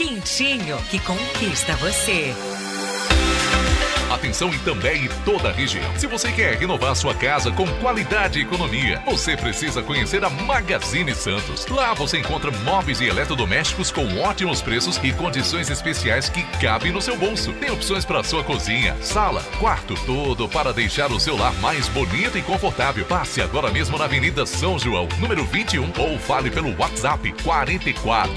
Pintinho, que conquista você. Atenção Itambé e toda a região. Se você quer renovar sua casa com qualidade e economia, você precisa conhecer a Magazine Santos. Lá você encontra móveis e eletrodomésticos com ótimos preços e condições especiais que cabem no seu bolso. Tem opções para sua cozinha, sala, quarto, tudo para deixar o seu lar mais bonito e confortável. Passe agora mesmo na Avenida São João, número 21, ou fale pelo WhatsApp 44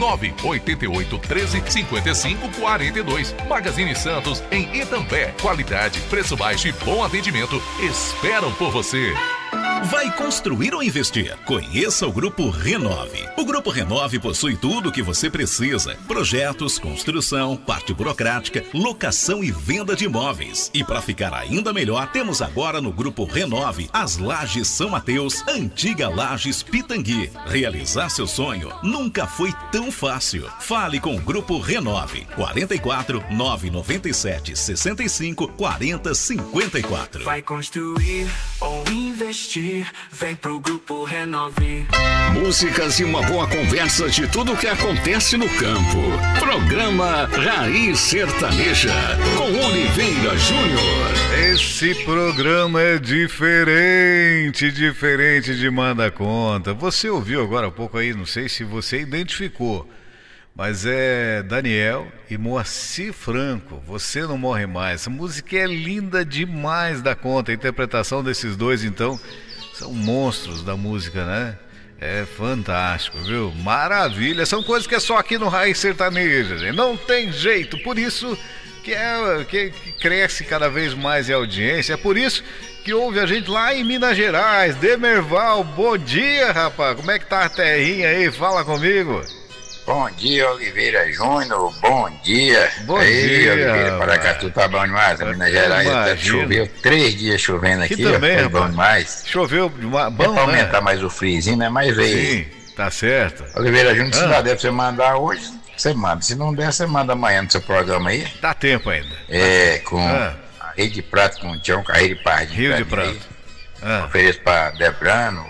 988 13 55 42. Magazine Santos em Itambé. Qualidade, preço baixo e bom atendimento esperam por você. Vai construir ou investir? Conheça o Grupo Renove. O Grupo Renove possui tudo o que você precisa: projetos, construção, parte burocrática, locação e venda de imóveis. E para ficar ainda melhor, temos agora no Grupo Renove as Lajes São Mateus, antiga Lajes Pitangui. Realizar seu sonho nunca foi tão fácil. Fale com o Grupo Renove. 44 997 65 40 54. Vai construir ou investir? Vem pro Grupo Renove. Músicas e uma boa conversa de tudo o que acontece no campo. Programa Raiz Sertaneja com Oliveira Júnior. Esse programa é diferente de Manda Conta. Você ouviu agora há pouco aí, não sei se você identificou, mas é Daniel e Moacir Franco, Você Não Morre Mais. Essa música é linda demais da conta. A interpretação desses dois, então, são monstros da música, né? É fantástico, viu? Maravilha. São coisas que é só aqui no Raiz Sertaneja, gente. Não tem jeito. Por isso que cresce cada vez mais a audiência. É por isso que ouve a gente lá em Minas Gerais. Demerval, bom dia, rapaz. Como é que tá a terrinha aí? Fala comigo. Bom dia, Oliveira Júnior, bom dia. Bom dia, Oliveira, Paracatu tá bom demais, a Minas Gerais até choveu 3 dias chovendo aqui, também, foi bom demais. Choveu bom, é pra aumentar mais o friozinho, né, mas veio. Sim, tá certo. Oliveira Júnior, se dá deve você mandar hoje, você manda, se não der, você manda amanhã no seu programa aí. Dá tempo ainda. Com Rio de Prata, com o Tião Carreiro e Pardinho. Rio de Prata. Ofereço pra Debrano,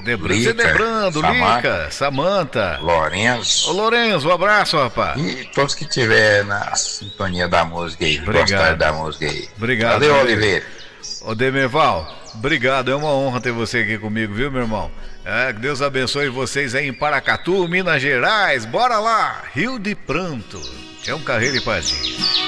Lica, Samanta, Lourenço. Ô Lourenço, um abraço, rapaz. E todos que estiver na sintonia da música aí, gostaram da música aí. Obrigado. Valeu, Oliveira. Ô Demerval, obrigado, é uma honra ter você aqui comigo, viu, meu irmão? Que Deus abençoe vocês aí em Paracatu, Minas Gerais. Bora lá, Rio de Pranto, Tião Carreiro e Pardinho.